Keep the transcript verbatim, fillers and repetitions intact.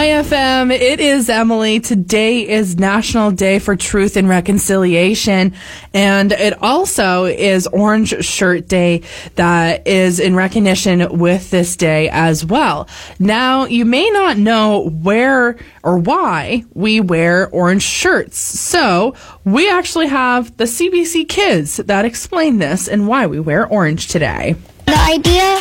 Hi, F M. It is Emily. Today is National Day for Truth and Reconciliation, and it also is Orange Shirt Day that is in recognition with this day as well. Now, you may not know where or why we wear orange shirts, so we actually have the C B C Kids that explain this and why we wear orange today. The idea